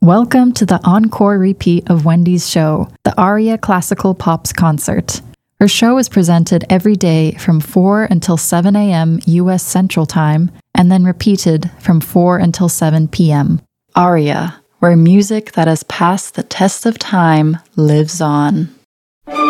Welcome to the encore repeat of Wendy's show, the Aria Classical Pops Concert. Her show is presented every day from 4 until 7 a.m. U.S. Central Time, and then repeated from 4 until 7 p.m. Aria, where music that has passed the test of time lives on.